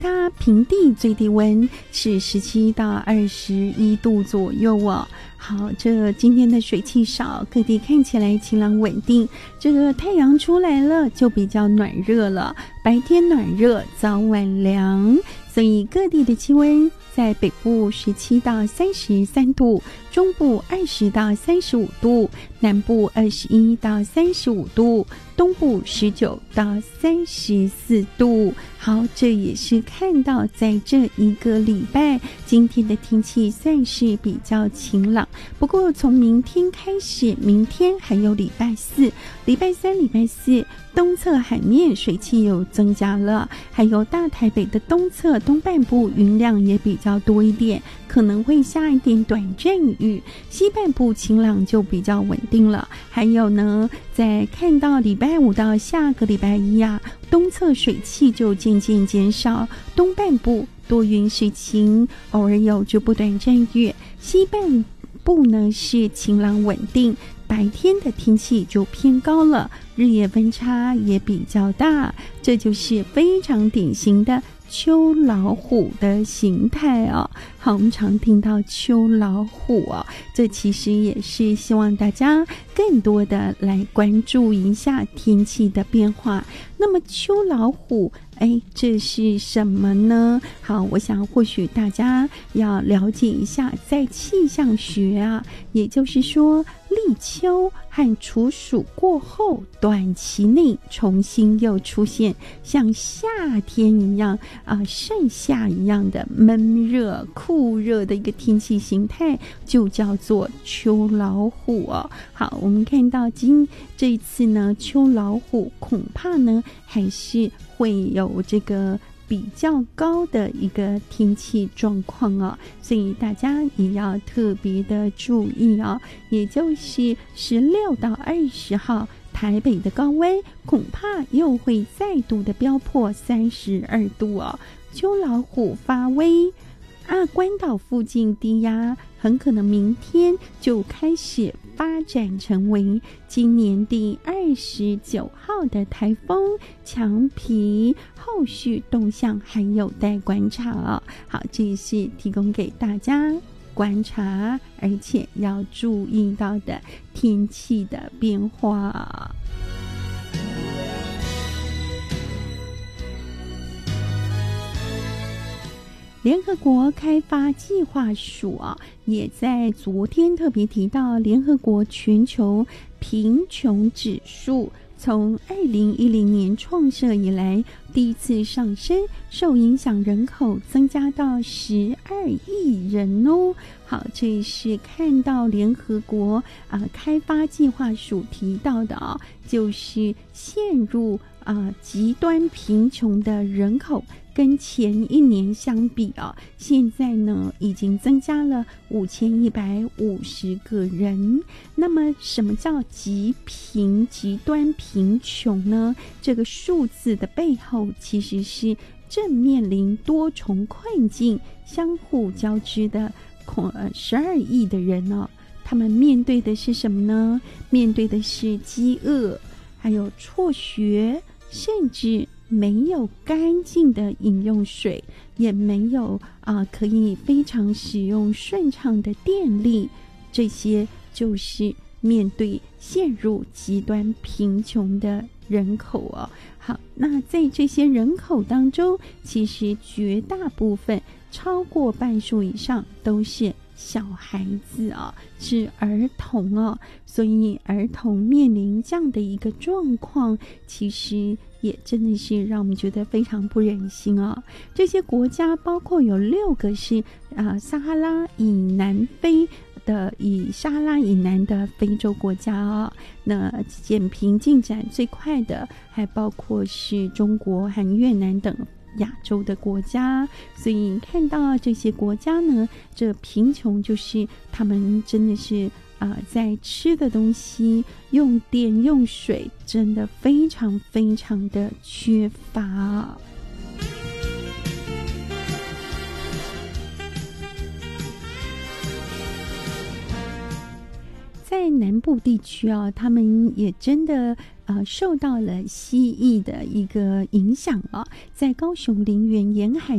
它平地最低温是17到21度左右哦。好，这今天的水汽少，各地看起来晴朗稳定，这个太阳出来了就比较暖热了，白天暖热，早晚凉，所以各地的气温在北部17到33度，中部20到35度，南部21到35度，东部19到34度。好，这也是看到在这一个礼拜今天的天气算是比较晴朗，不过从明天开始，明天还有礼拜4、礼拜3、礼拜4东侧海面水汽又增加了，还有大台北的东侧东半部云量也比较多一点，可能会下一点短阵雨，西半部晴朗就比较稳定了。还有呢，在看到礼拜5到下个礼拜1啊，东侧水汽就渐渐减少，东半部多云时晴，偶尔有局部短阵雨，西半部呢是晴朗稳定，白天的天气就偏高了，日夜温差也比较大，这就是非常典型的秋老虎的形态哦。好，我们常听到秋老虎哦，这其实也是希望大家更多的来关注一下天气的变化。那么秋老虎，这是什么呢？好，我想或许大家要了解一下，在气象学啊，也就是说立秋和处暑过后短期内重新又出现像夏天一样盛夏一样的闷热酷热的一个天气形态，就叫做秋老虎哦。好，我们看到这一次呢，秋老虎恐怕呢还是会有这个比较高的一个天气状况哦，所以大家也要特别的注意哦。也就是16到20号，台北的高温恐怕又会再度的飙破32度哦。秋老虎发威关岛附近低压很可能明天就开始发展成为今年第29号的台风强皮，后续动向还有待观察哦。好，这也是提供给大家观察而且要注意到的天气的变化。联合国开发计划署也在昨天特别提到，联合国全球贫穷指数从2010年创设以来第一次上升，受影响人口增加到12亿人哦。好，这是看到联合国开发计划署提到的就是陷入极端贫穷的人口跟前一年相比现在呢已经增加了5150个人。那么什么叫极端贫穷呢？这个数字的背后其实是正面临多重困境相互交织的12亿的人他们面对的是什么呢？面对的是饥饿，还有辍学，甚至没有干净的饮用水，也没有可以非常使用顺畅的电力，这些就是面对陷入极端贫穷的人口好，那在这些人口当中，其实绝大部分超过半数以上都是小孩子是儿童所以儿童面临这样的一个状况，其实也真的是让我们觉得非常不忍心这些国家包括有6个是撒哈拉以南的非洲国家那减贫进展最快的还包括是中国和越南等亚洲的国家。所以看到这些国家呢，这贫穷就是他们真的是在吃的东西、用电、用水真的非常非常的缺乏。在在南部地区啊，他们也真的受到了西裔的一个影响啊，在高雄林园沿海